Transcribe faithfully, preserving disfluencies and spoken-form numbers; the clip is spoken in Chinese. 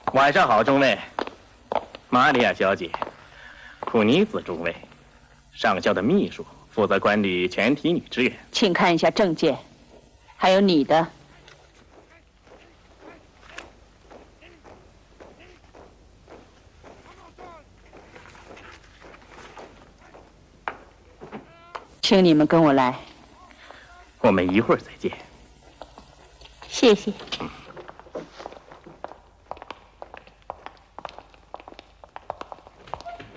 晚上好，中尉。玛利亚小姐，库尼兹中尉，上校的秘书，负责管理全体女职员。 请看一下证件，还有你的。请你们跟我来。 我们一会儿再见。 谢谢。 嗯